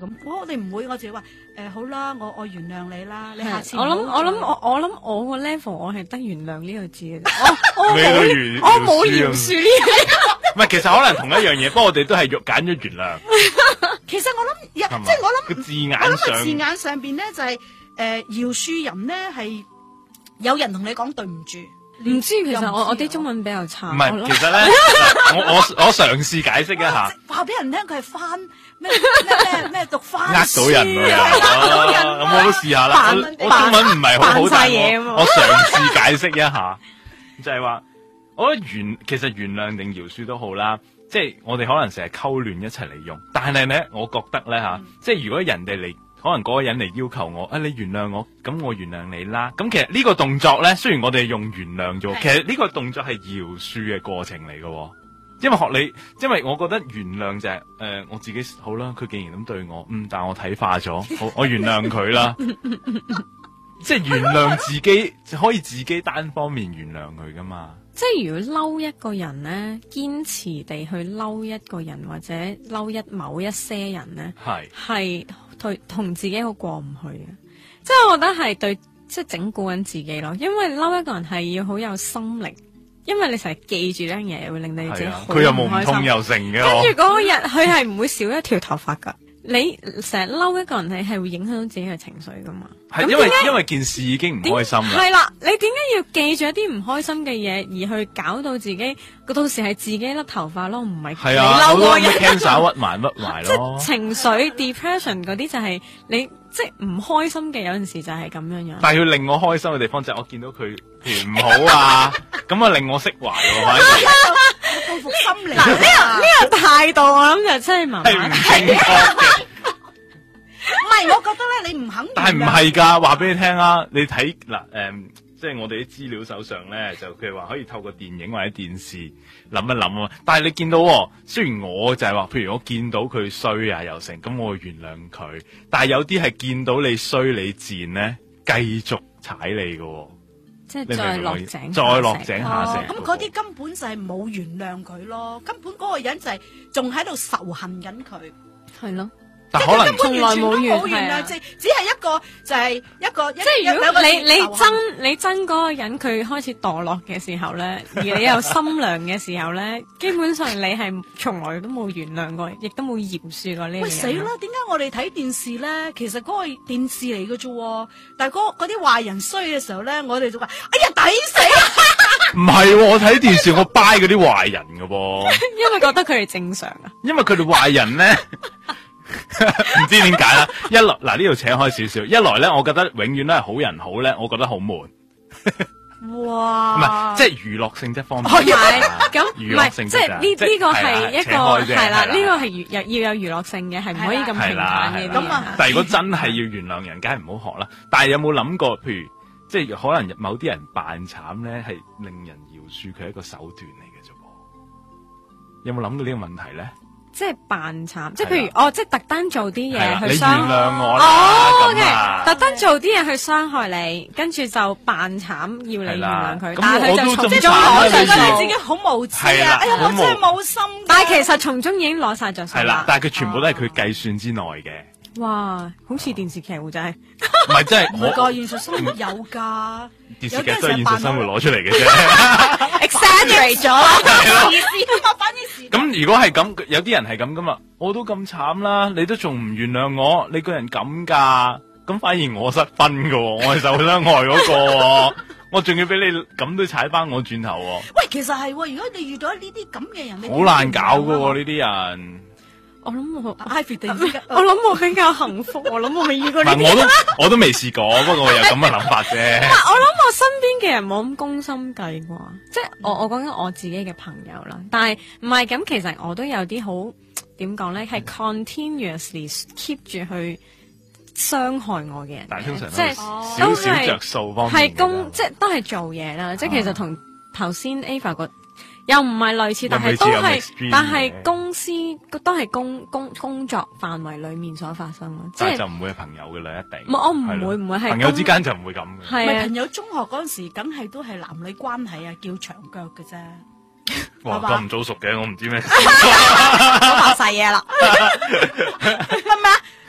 咁。我哋唔會，我自己話好啦，我原諒你啦，你下次我諗我個 level 我係得原諒呢個字嘅啫，我冇饒恕呢唔係，其實可能同一樣嘢，不過我哋都係揀咗原諒。 其實我諗，即係我諗個字眼我諗上， 個字眼上邊咧就係饒恕人咧係有人同你講對唔住。 唔知其實我啲中文比較差。 唔係，其實咧，我嘗試解釋一下。 話俾人聽佢係翻咩讀翻呃到人喎，咁我都試下啦。我中文唔係好好，但係我嘗試解釋一下，就係話，我覺得其實原諒定饒恕都好啦，即係我哋可能成日溝亂一齊嚟用，但係咧，我覺得咧吓，即係如果人哋嚟。可能嗰個人嚟要求我，你原諒我，咁我原諒你啦。咁其實呢個動作咧，雖然我哋用原諒咗，其實呢個動作係饒恕嘅過程嚟嘅。因為我覺得原諒就係我自己好啦。佢既然咁對我，但係我睇化咗，我原諒佢啦。即係原諒自己，可以自己單方面原諒佢噶嘛。 即係如果嬲一個人咧，堅持地去嬲一個人或者嬲某一些人咧，係同自己好過唔去嘅。即係我覺得係對，即係整蠱緊自己咯。因為嬲一個人係要好有心力，因為你成日記住呢樣嘢，會令你自己好唔開心。 佢又冇唔痛又成嘅。 跟住嗰日佢係唔會少一條頭髮噶。你成日嬲一個人，你係會影響到自己嘅情緒噶嘛？ 係因為件事已經唔開心啦。 係啦，你點解要記住一啲唔開心嘅嘢，而去搞到自己？到時係自己甩頭髮咯，唔係你嬲嗰個人。 cancer 屈埋咯。 即係情緒 depression 嗰啲就係你即係唔開心嘅，有陣時就係咁樣樣。 但係佢令我開心嘅地方就係我見到佢譬如唔好啊，咁啊令我釋懷喎。 報復心理。 嗱呢個態度，我諗就真係麻麻。 係唔正確嘅。 唔係，我覺得咧，你唔肯。 但係唔係㗎，話俾你聽啊！你睇嗱即係我哋啲資料手上咧，就佢話可以透過電影或者電視諗一諗啊。但係你見到，雖然我就係話，譬如我見到佢衰啊又成，咁我會原諒佢。但係有啲係見到你衰你賤咧，繼續踩你㗎。 即係再落井下石。 咁嗰啲根本就係冇原諒佢咯，根本嗰個人就係仲喺度仇恨緊佢。 係咯。 但可能從來冇原諒，只係一個就係一個。即係如果你憎嗰個人，佢開始墮落嘅時候咧，而你又心涼嘅時候咧，基本上你係從來都冇原諒過，亦都冇饒恕過呢個人。 喂死啦！點解我哋睇電視咧？其實嗰個電視嚟嘅啫，但係嗰啲壞人衰嘅時候咧，我哋就話：哎呀，抵死啊！ 唔係，我睇電視我掰嗰啲壞人嘅噃， 因為覺得佢哋正常啊。 因為佢哋壞人咧。唔知點解啦，一來嗱呢度扯開少少，一來咧，我覺得永遠都係好人好咧，我覺得好悶。 哇！ 唔係，即係娛樂性質方面。 咁娛樂性質即係呢個係一個係啦，呢個係要有娛樂性嘅，係唔可以咁平淡嘅。咁啊， 但係如果真係要原諒人，梗係唔好學啦。但係有冇諗過，譬如即係可能某啲人扮慘咧，係令人饒恕佢係一個手段嚟嘅啫噃？有冇諗到呢個問題咧？ 即係扮慘，即係譬如即係特登做啲嘢去傷害你，原諒我啦。 特登做啲嘢去傷害你，跟住就扮慘要你原諒佢，但係佢就從中攞晒咗你自己好無知啊！哎呀，我真係冇心。 但係其實從中已經攞晒着數啦。 係啦，但係佢全部都係佢計算之內嘅。 哇，好似電視劇喎，真係。 唔係真係， 每個現實生活有㗎。 電視劇都係現實生活攞出嚟嘅啫。 exaggerate 咗。 咁如果係咁，有啲人係咁噶嘛？我都咁慘啦，你都仲唔原諒我？你個人咁噶？咁反而我失分噶，我係受傷害嗰個，我仲要俾你咁都踩翻我轉頭。 喂，其實係，如果你遇到呢啲咁嘅人， 好難搞噶呢啲人。 我諗我比較幸福，我諗我未遇過呢啲。 我都未試過，不過我有咁嘅諗法啫。 我諗我身邊嘅人冇咁攻心計啩，即係我講緊我自己嘅朋友啦。但係唔係咁，其實我都有啲好點講咧，係 continuously keep 住去傷害我嘅人。 但係通常即係少少着數方面係即係都係做嘢啦。即係其實同頭先 Ava 個。又唔係類似，但係都係，但係公司都係工作範圍裏面所發生咯，即係就唔會係朋友嘅啦，一定。 我唔會係朋友之間就唔會咁嘅。 係朋友中學嗰陣時，梗係都係男女關係啊，叫長腳嘅啫。 哇，咁唔早熟嘅，我唔知咩。 我拍晒嘢啦。 係咪啊？